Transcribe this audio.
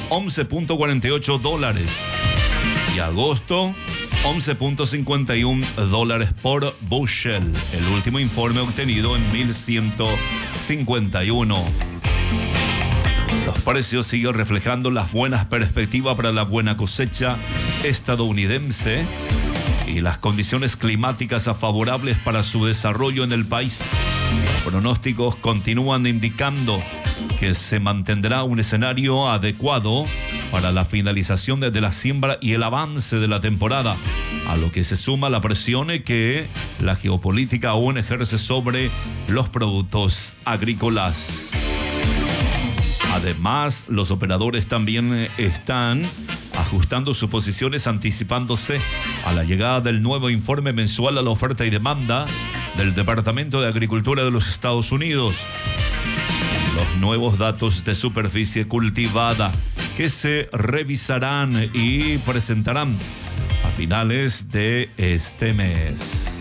$11.48. Y agosto, $11.51 por bushel. El último informe obtenido en 1151. Los precios siguen reflejando las buenas perspectivas para la buena cosecha estadounidense y las condiciones climáticas favorables para su desarrollo en el país. Los pronósticos continúan indicando que se mantendrá un escenario adecuado para la finalización de la siembra y el avance de la temporada, a lo que se suma la presión que la geopolítica aún ejerce sobre los productos agrícolas. Además, los operadores también están ajustando sus posiciones, anticipándose a la llegada del nuevo informe mensual a la oferta y demanda del Departamento de Agricultura de los Estados Unidos. Los nuevos datos de superficie cultivada que se revisarán y presentarán a finales de este mes.